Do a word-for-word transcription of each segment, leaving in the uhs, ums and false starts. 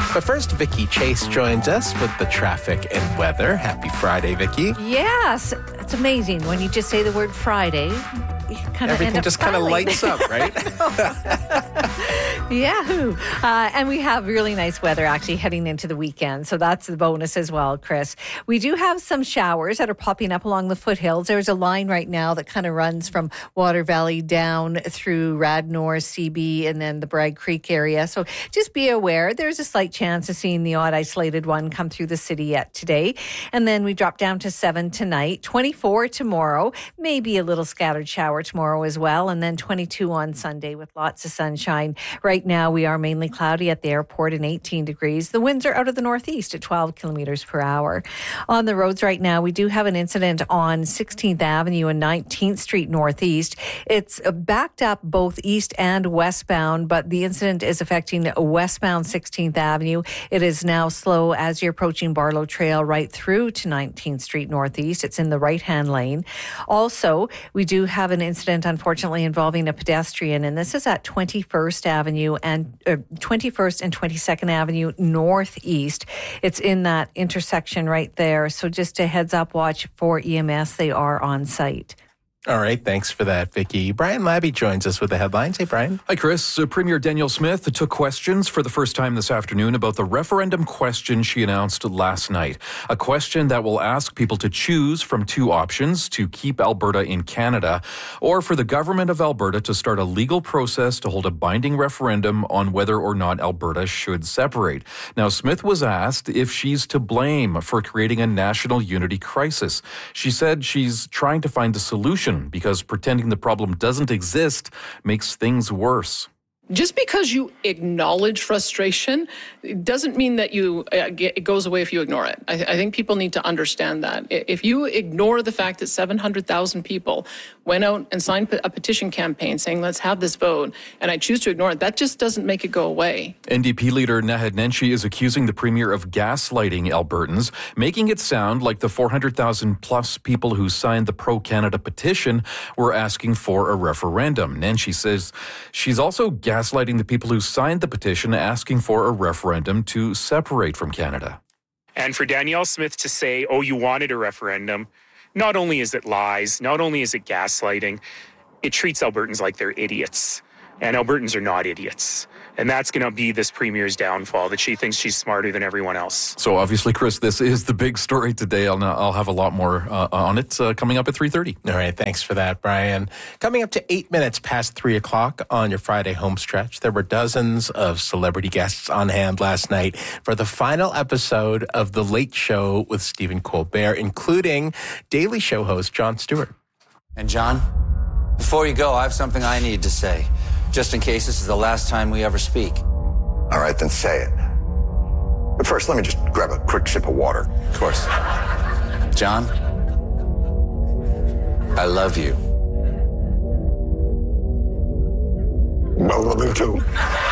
But first, Vicki Chase joins us with the traffic and weather. Happy Friday, Vicki. Yes, it's amazing when you just say the word Friday. You kind of Everything end up just kind of lights up, right? Yahoo! Uh, and we have really nice weather actually heading into the weekend. So that's the bonus as well, Chris. We do have some showers that are popping up along the foothills. There's a line right now that kind of runs from Water Valley down through Radnor, C B, and then the Bragg Creek area. So just be aware. There's a slight chance of seeing the odd isolated one come through the city yet today. And then we drop down to seven tonight, twenty-four tomorrow, maybe a little scattered shower tomorrow as well, and then twenty-two on Sunday with lots of sunshine. Right now, we are mainly cloudy at the airport and eighteen degrees. The winds are out of the northeast at twelve kilometers per hour. On the roads right now, we do have an incident on sixteenth Avenue and nineteenth Street Northeast. It's backed up both east and westbound, but the incident is affecting westbound sixteenth Avenue. It is now slow as you're approaching Barlow Trail right through to nineteenth Street Northeast. It's in the right-hand lane. Also, we do have an incident, unfortunately, involving a pedestrian, and this is at twenty-first Avenue and uh, twenty-first and twenty-second Avenue Northeast. It's in that intersection right there. So just a heads up, watch for E M S. They are on site. All right, thanks for that, Vicki. Brian Labby joins us with the headlines. Hey, Brian. Hi, Chris. Uh, Premier Danielle Smith took questions for the first time this afternoon about the referendum question she announced last night. A question that will ask people to choose from two options: to keep Alberta in Canada, or for the government of Alberta to start a legal process to hold a binding referendum on whether or not Alberta should separate. Now, Smith was asked if she's to blame for creating a national unity crisis. She said she's trying to find a solution, because pretending the problem doesn't exist makes things worse. Just because you acknowledge frustration, it doesn't mean that you uh, get, it goes away if you ignore it. I, I think people need to understand that. If you ignore the fact that seven hundred thousand people went out and signed a petition campaign saying, let's have this vote, and I choose to ignore it, that just doesn't make it go away. N D P leader Naheed Nenshi is accusing the Premier of gaslighting Albertans, making it sound like the four hundred thousand plus people who signed the pro-Canada petition were asking for a referendum. Nenshi says she's also gaslighting gaslighting the people who signed the petition asking for a referendum to separate from Canada. And for Danielle Smith to say, oh, you wanted a referendum, not only is it lies, not only is it gaslighting, it treats Albertans like they're idiots. And Albertans are not idiots. And that's going to be this Premier's downfall, that she thinks she's smarter than everyone else. So obviously, Chris, this is the big story today. I'll, I'll have a lot more uh, on it uh, coming up at three thirty. All right, thanks for that, Brian. Coming up to eight minutes past three o'clock on your Friday home stretch, there were dozens of celebrity guests on hand last night for the final episode of The Late Show with Stephen Colbert, including Daily Show host Jon Stewart. And John, before you go, I have something I need to say, just in case this is the last time we ever speak. All right, then say it. But first, let me just grab a quick sip of water. Of course. John, I love you. I love you too.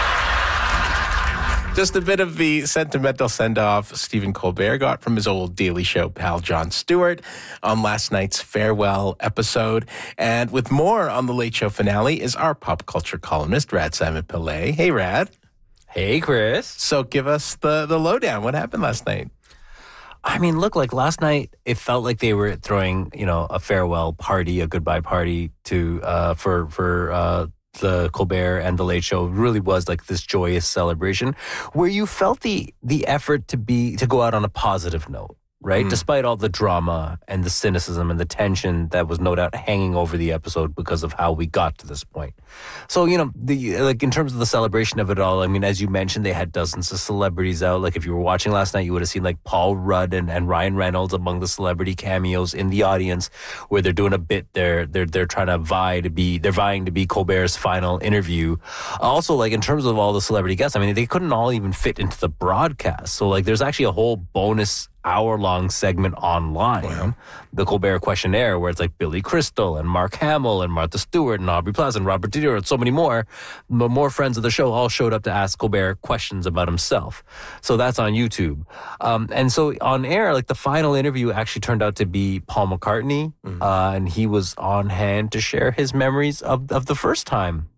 Just a bit of the sentimental send-off Stephen Colbert got from his old Daily Show pal Jon Stewart on last night's farewell episode. And with more on the Late Show finale is our pop culture columnist, Rad Simon Pillay. Hey, Rad. Hey, Chris. So give us the, the lowdown. What happened last night? I mean, look, like last night, it felt like they were throwing, you know, a farewell party, a goodbye party to uh, for for uh, the Colbert and the Late Show. It really was like this joyous celebration where you felt the the effort to be to go out on a positive note. Right? Mm. Despite all the drama and the cynicism and the tension that was no doubt hanging over the episode because of how we got to this point. So, you know, the like in terms of the celebration of it all, I mean, as you mentioned, they had dozens of celebrities out. Like if you were watching last night, you would have seen like Paul Rudd and, and Ryan Reynolds among the celebrity cameos in the audience where they're doing a bit. They're they're they're trying to vie to be they're vying to be Colbert's final interview. Also, like in terms of all the celebrity guests, I mean, they couldn't all even fit into the broadcast. So like there's actually a whole bonus hour-long segment online, wow. the Colbert Questionnaire, where it's like Billy Crystal and Mark Hamill and Martha Stewart and Aubrey Plaza and Robert De Niro and so many more. But more friends of the show all showed up to ask Colbert questions about himself. So that's on YouTube. Um, and so on air, like the final interview actually turned out to be Paul McCartney, mm-hmm. uh, and he was on hand to share his memories of, of the first time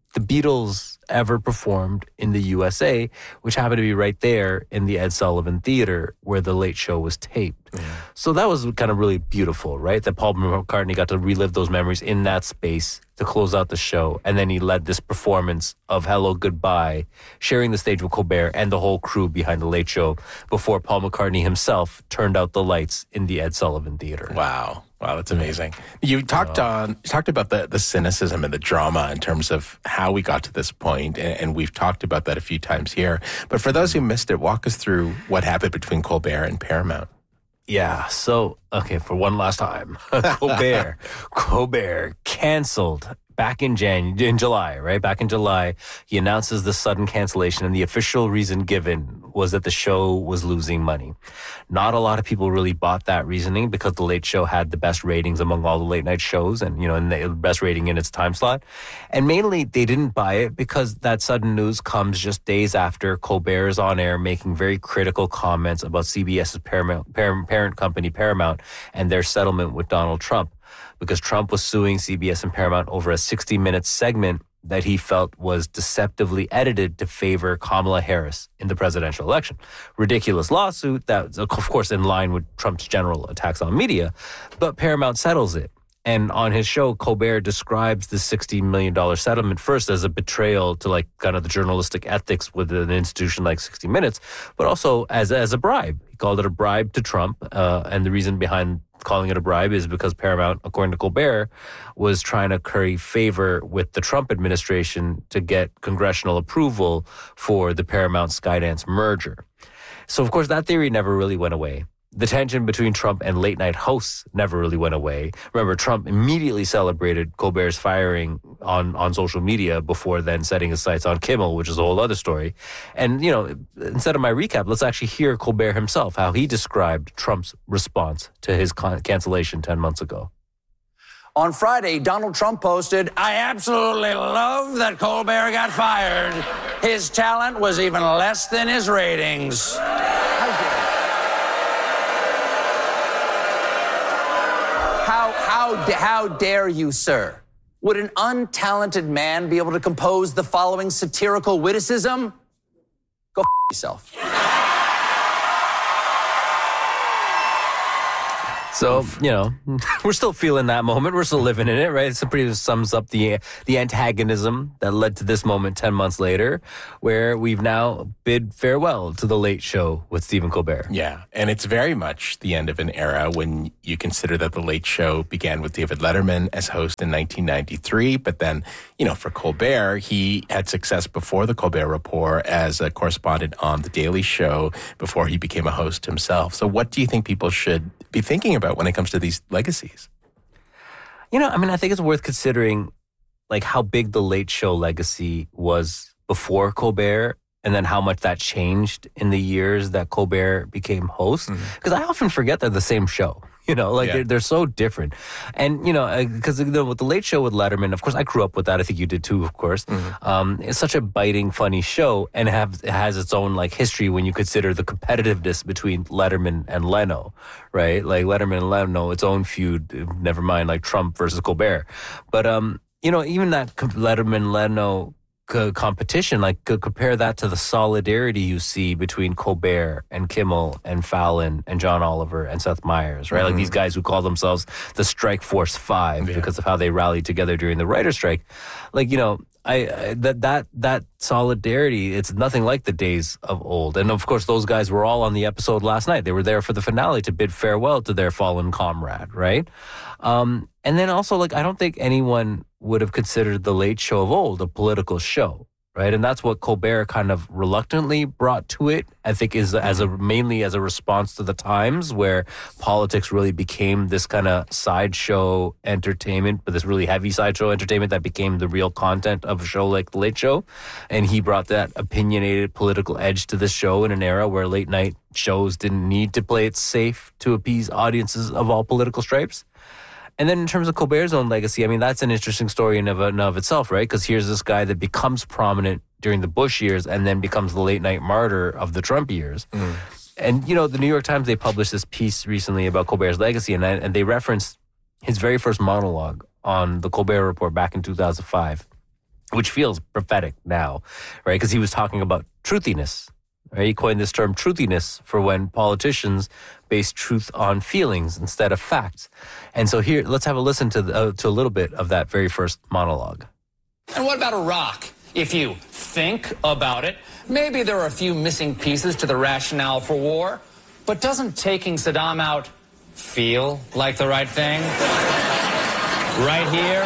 the Beatles ever performed in the U S A, which happened to be right there in the Ed Sullivan Theater where The Late Show was taped. Yeah. So that was kind of really beautiful, right? That Paul McCartney got to relive those memories in that space to close out the show. And then he led this performance of Hello, Goodbye, sharing the stage with Colbert and the whole crew behind The Late Show before Paul McCartney himself turned out the lights in the Ed Sullivan Theater. Wow. Wow, that's amazing. You talked on, you talked about the, the cynicism and the drama in terms of how we got to this point, and, and we've talked about that a few times here. But for those who missed it, walk us through what happened between Colbert and Paramount. Yeah, so, okay, for one last time, Colbert, Colbert canceled back in Jan- in July, right? Back in July, he announces the sudden cancellation, and the official reason given was that the show was losing money. Not a lot of people really bought that reasoning because The Late Show had the best ratings among all the late night shows, and, you know, and the best rating in its time slot. And mainly, they didn't buy it because that sudden news comes just days after Colbert is on air making very critical comments about CBS's Paramount, parent company Paramount and their settlement with Donald Trump, because Trump was suing C B S and Paramount over a sixty-minute segment that he felt was deceptively edited to favor Kamala Harris in the presidential election. Ridiculous lawsuit that, of course, in line with Trump's general attacks on media, but Paramount settles it. And on his show, Colbert describes the sixty million dollars settlement first as a betrayal to, like, kind of the journalistic ethics with an institution like sixty minutes, but also as, as a bribe. He called it a bribe to Trump, uh, and the reason behind calling it a bribe is because Paramount, according to Colbert, was trying to curry favor with the Trump administration to get congressional approval for the Paramount-Skydance merger. So, of course, that theory never really went away. The tension between Trump and late-night hosts never really went away. Remember, Trump immediately celebrated Colbert's firing on, on social media before then setting his sights on Kimmel, which is a whole other story. And, you know, instead of my recap, let's actually hear Colbert himself, how he described Trump's response to his con- cancellation ten months ago. On Friday, Donald Trump posted, "I absolutely love that Colbert got fired. His talent was even less than his ratings." How, how, how dare you, sir? Would an untalented man be able to compose the following satirical witticism? Go f*** yourself. So, you know, we're still feeling that moment. We're still living in it, right? It pretty sums up the the antagonism that led to this moment ten months later, where we've now bid farewell to The Late Show with Stephen Colbert. Yeah, and it's very much the end of an era when you consider that The Late Show began with David Letterman as host in nineteen ninety-three, but then, you know, for Colbert, he had success before The Colbert Report as a correspondent on The Daily Show before he became a host himself. So what do you think people should be thinking about when it comes to these legacies? You know, I mean, I think it's worth considering, like, how big The Late Show legacy was before Colbert, and then how much that changed in the years that Colbert became host. Because mm-hmm. I often forget they're the same show. You know, like, yeah. they're, they're so different. And, you know, because you know, with The Late Show with Letterman, of course, I grew up with that. I think you did too, of course. Mm-hmm. Um, it's such a biting, funny show, and have, it has its own, like, history when you consider the competitiveness between Letterman and Leno, right? Like, Letterman and Leno, its own feud, never mind, like, Trump versus Colbert. But, um, you know, even that Letterman-Leno competition, like, compare that to the solidarity you see between Colbert and Kimmel and Fallon and John Oliver and Seth Meyers, right? Mm-hmm. Like, these guys who call themselves the Strike Force Five yeah. because of how they rallied together during the writer's strike. Like, you know, I, I that that that solidarity, it's nothing like the days of old. And of course, those guys were all on the episode last night. They were there for the finale to bid farewell to their fallen comrade, right? Um, and then also, like, I don't think anyone would have considered The Late Show of old a political show, right? And that's what Colbert kind of reluctantly brought to it, I think, is as a mainly as a response to the times where politics really became this kind of sideshow entertainment, but this really heavy sideshow entertainment that became the real content of a show like The Late Show. And he brought that opinionated political edge to the show in an era where late night shows didn't need to play it safe to appease audiences of all political stripes. And then in terms of Colbert's own legacy, I mean, that's an interesting story in of, in of itself, right? Because here's this guy that becomes prominent during the Bush years and then becomes the late night martyr of the Trump years. Mm. And, you know, the New York Times, they published this piece recently about Colbert's legacy, and, and they referenced his very first monologue on the Colbert Report back in two thousand five. which feels prophetic now, right? Because he was talking about truthiness. Right? He coined this term truthiness for when politicians base truth on feelings instead of facts. And so here, let's have a listen to, the, uh, to a little bit of that very first monologue. And what about Iraq? If you think about it, maybe there are a few missing pieces to the rationale for war, but doesn't taking Saddam out feel like the right thing? Right here?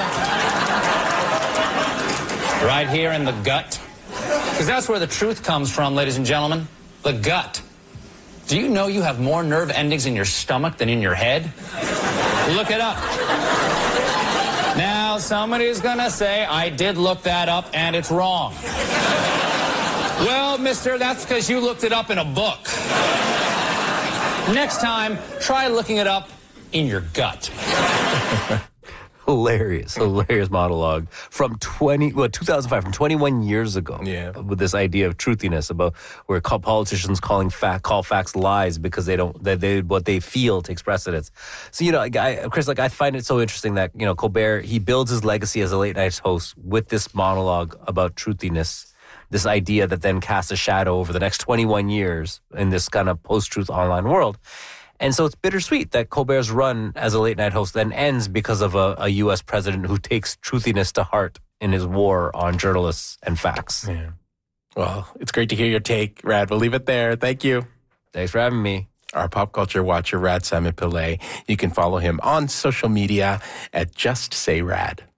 Right here in the gut? Because that's where the truth comes from, ladies and gentlemen. The gut. Do you know you have more nerve endings in your stomach than in your head? Look it up. Now, somebody's gonna say, I did look that up and it's wrong. Well, mister, that's because you looked it up in a book. Next time, try looking it up in your gut. Hilarious, hilarious monologue from twenty, well, two thousand five, from twenty-one years ago. Yeah. With this idea of truthiness about where call, politicians calling fact, call facts lies because they don't, that they, what they feel takes precedence. So, you know, I, Chris, like, I find it so interesting that, you know, Colbert, he builds his legacy as a late night host with this monologue about truthiness, this idea that then casts a shadow over the next twenty-one years in this kind of post-truth online world. And so it's bittersweet that Colbert's run as a late night host then ends because of a, a U S president who takes truthiness to heart in his war on journalists and facts. Yeah. Well, it's great to hear your take, Rad. We'll leave it there. Thank you. Thanks for having me. Our pop culture watcher, Rad Simon Pillay. You can follow him on social media at Just Say Rad.